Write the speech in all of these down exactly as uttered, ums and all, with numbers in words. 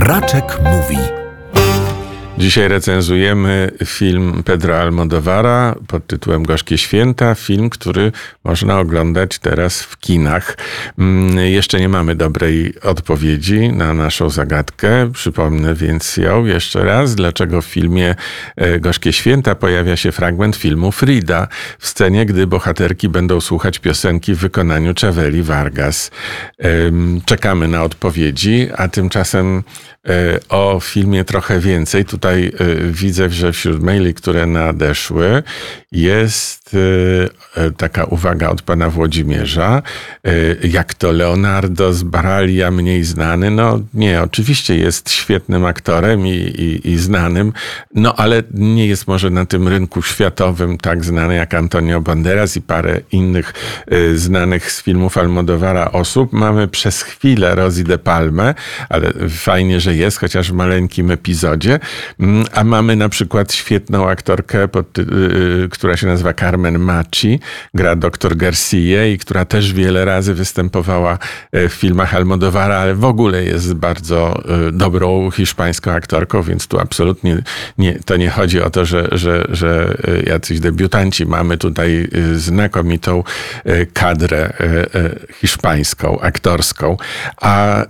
Raczek mówi. Dzisiaj recenzujemy film Pedro Almodóvara pod tytułem Gorzkie Święta. Film, który można oglądać teraz w kinach. Jeszcze nie mamy dobrej odpowiedzi na naszą zagadkę. Przypomnę więc ją jeszcze raz. Dlaczego w filmie Gorzkie Święta pojawia się fragment filmu Frida w scenie, gdy bohaterki będą słuchać piosenki w wykonaniu Chaveli Vargas. Czekamy na odpowiedzi, a tymczasem o filmie trochę więcej. Tutaj widzę, że wśród maili, które nadeszły, jest taka uwaga od pana Włodzimierza. Jak to Leonardo Sbaraglia mniej znany? No nie, oczywiście jest świetnym aktorem i, i, i znanym, no ale nie jest może na tym rynku światowym tak znany jak Antonio Banderas i parę innych znanych z filmów Almodóvara osób. Mamy przez chwilę Rosie de Palmę, ale fajnie, że jest, chociaż w maleńkim epizodzie. A mamy na przykład świetną aktorkę, pod, yy, która się nazywa Carmen Machi, gra doktor Garcia i która też wiele razy występowała w filmach Almodóvara, ale w ogóle jest bardzo yy, dobrą hiszpańską aktorką, więc tu absolutnie nie, to nie chodzi o to, że, że, że jacyś debiutanci. Mamy tutaj znakomitą kadrę hiszpańską, aktorską. A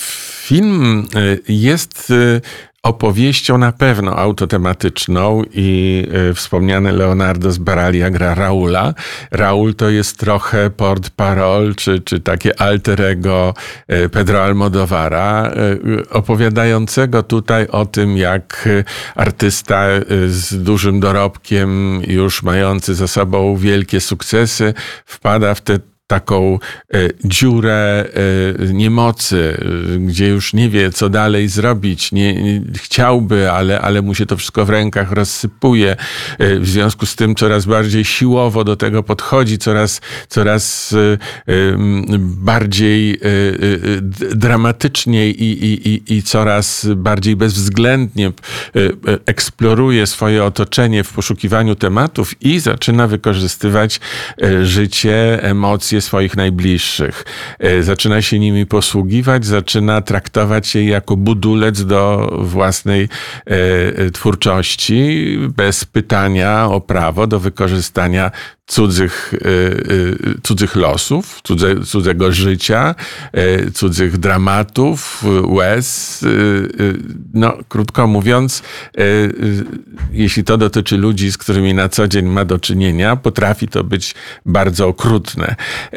film jest opowieścią na pewno autotematyczną i y, wspomniany Leonardo Sbaraglia gra Raula. Raul to jest trochę porte-parole, czy, czy takie alter ego y, Pedro Almodóvara, y, opowiadającego tutaj o tym, jak y, artysta y, z dużym dorobkiem, już mający za sobą wielkie sukcesy, wpada w te taką y, dziurę y, niemocy, y, gdzie już nie wie, co dalej zrobić. Nie, nie chciałby, ale, ale mu się to wszystko w rękach rozsypuje. Y, w związku z tym coraz bardziej siłowo do tego podchodzi, coraz, coraz y, y, bardziej y, y, dramatycznie i, i, i, i coraz bardziej bezwzględnie y, y, eksploruje swoje otoczenie w poszukiwaniu tematów i zaczyna wykorzystywać y, życie, emocje swoich najbliższych. Zaczyna się nimi posługiwać, zaczyna traktować je jako budulec do własnej e, twórczości, bez pytania o prawo do wykorzystania cudzych, e, cudzych losów, cudze, cudzego życia, e, cudzych dramatów, łez. E, no, krótko mówiąc, e, jeśli to dotyczy ludzi, z którymi na co dzień ma do czynienia, potrafi to być bardzo okrutne.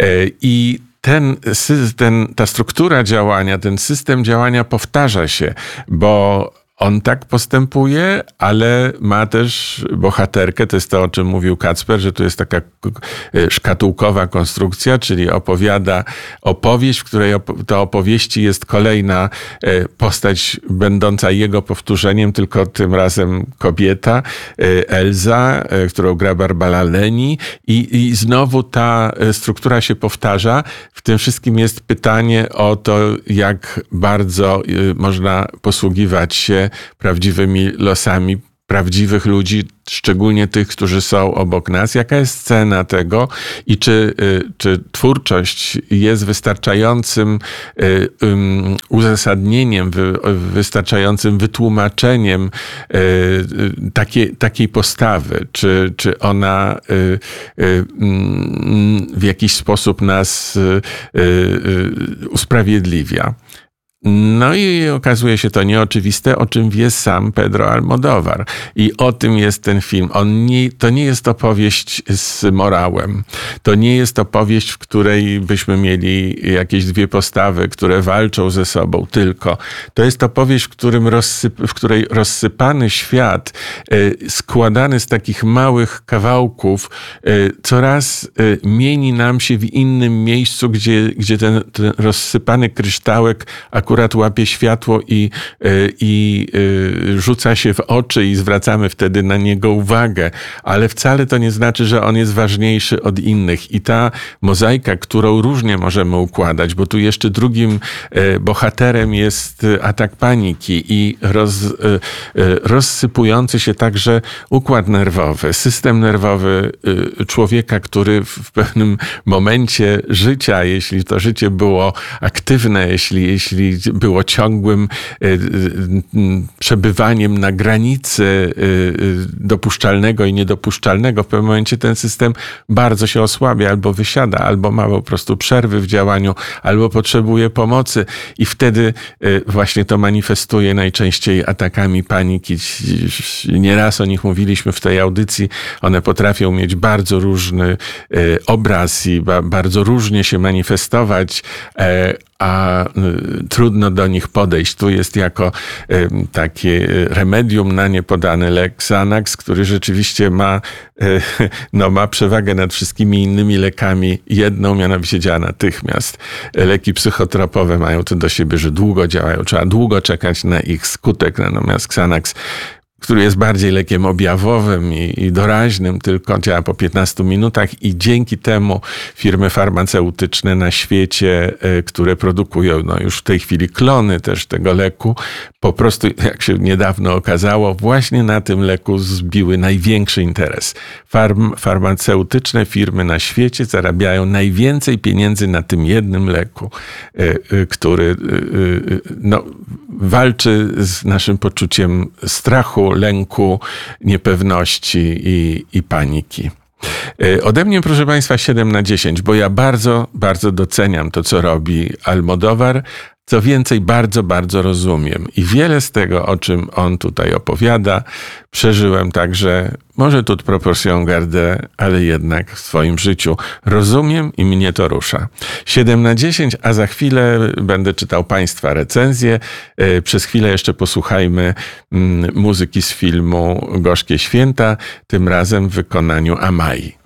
I ten, ten, ta struktura działania, ten system działania powtarza się, bo on tak postępuje, ale ma też bohaterkę, to jest to, o czym mówił Kacper, że tu jest taka szkatułkowa konstrukcja, czyli opowiada opowieść, w której to opowieści jest kolejna postać będąca jego powtórzeniem, tylko tym razem kobieta, Elza, którą gra Barbara Leni i, i znowu ta struktura się powtarza. W tym wszystkim jest pytanie o to, jak bardzo można posługiwać się prawdziwymi losami prawdziwych ludzi, szczególnie tych, którzy są obok nas. Jaka jest cena tego i czy, czy twórczość jest wystarczającym uzasadnieniem, wystarczającym wytłumaczeniem takiej, takiej postawy? Czy, czy ona w jakiś sposób nas usprawiedliwia? No i okazuje się to nieoczywiste, o czym wie sam Pedro Almodóvar. I o tym jest ten film. On nie, to nie jest opowieść z morałem. To nie jest opowieść, w której byśmy mieli jakieś dwie postawy, które walczą ze sobą tylko. To jest opowieść, w, którym rozsyp, w której rozsypany świat, y, składany z takich małych kawałków, y, coraz y, mieni nam się w innym miejscu, gdzie, gdzie ten, ten rozsypany kryształek akurat akurat łapie światło i, i rzuca się w oczy i zwracamy wtedy na niego uwagę, ale wcale to nie znaczy, że on jest ważniejszy od innych. I ta mozaika, którą różnie możemy układać, bo tu jeszcze drugim bohaterem jest atak paniki i roz, rozsypujący się także układ nerwowy, system nerwowy człowieka, który w pewnym momencie życia, jeśli to życie było aktywne, jeśli, jeśli było ciągłym przebywaniem na granicy dopuszczalnego i niedopuszczalnego. W pewnym momencie ten system bardzo się osłabia, albo wysiada, albo ma po prostu przerwy w działaniu, albo potrzebuje pomocy i wtedy właśnie to manifestuje najczęściej atakami paniki. Nieraz o nich mówiliśmy w tej audycji. One potrafią mieć bardzo różny obraz i bardzo różnie się manifestować, a trudno do nich podejść. Tu jest jako takie remedium na nie podany lek Xanax, który rzeczywiście ma, no, ma przewagę nad wszystkimi innymi lekami. Jedną, mianowicie działa natychmiast. Leki psychotropowe mają to do siebie, że długo działają. Trzeba długo czekać na ich skutek. Natomiast Xanax, który jest bardziej lekiem objawowym i, i doraźnym, tylko działa po piętnastu minutach i dzięki temu firmy farmaceutyczne na świecie, y, które produkują no już w tej chwili klony też tego leku, po prostu, jak się niedawno okazało, właśnie na tym leku zbiły największy interes. Farm, farmaceutyczne firmy na świecie zarabiają najwięcej pieniędzy na tym jednym leku, y, y, który y, y, no, walczy z naszym poczuciem strachu, lęku, niepewności i, i paniki. Ode mnie, proszę Państwa, siedem na dziesięć, bo ja bardzo, bardzo doceniam to, co robi Almodóvar. Co więcej, bardzo, bardzo rozumiem. I wiele z tego, o czym on tutaj opowiada, przeżyłem także, może toute proportion gardée, ale jednak w swoim życiu. Rozumiem i mnie to rusza. siedem na dziesięć, a za chwilę będę czytał Państwa recenzję. Przez chwilę jeszcze posłuchajmy muzyki z filmu Gorzkie Święta, tym razem w wykonaniu Amai.